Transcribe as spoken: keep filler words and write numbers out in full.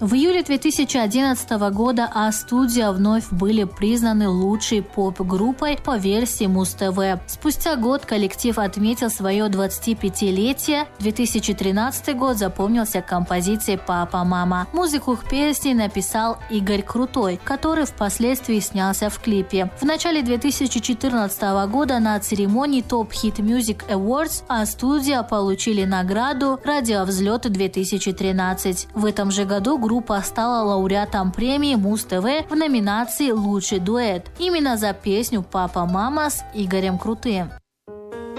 В июле две тысячи одиннадцатого года А-студия вновь были признаны лучшей поп-группой по версии Муз-ТВ. Спустя год коллектив отметил свое двадцатипятилетие. две тысячи тринадцатый год запомнился композицией «Папа, мама». Музыку к песне написал Игорь Крутой, который впоследствии снялся в клипе. В начале две тысячи четырнадцатого года на церемонии Top Hit Music Awards А-студия получили награду «Радиовзлет две тысячи тринадцать». В этом же году группа стала лауреатом премии Муз-ТВ в номинации «Лучший дуэт» именно за песню «Папа, мама» с Игорем Крутым.